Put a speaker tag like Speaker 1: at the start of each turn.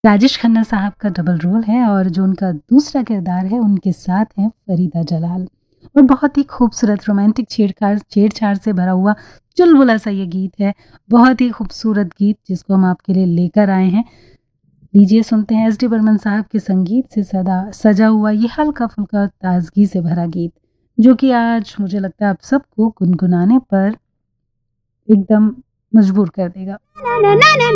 Speaker 1: राजेश खन्ना साहब का double role है और जो उनका दूसरा किरदार है उनके साथ हैं फरीदा जलाल। और बहुत ही खूबसूरत रोमांटिक छेड़छाड़ से भरा हुआ चुलबुला सा ये गीत है। बहुत ही खूबसूरत गीत जिसको हम आपके लिए लेकर आए हैं। लीजिए सुनते हैं एस डी बर्मन साहब के संगीत से सजा हुआ ये हल्का फुल्का ताजगी से भरा गीत, जो कि आज मुझे लगता है आप सबको गुनगुनाने पर एकदम मजबूर कर देगा।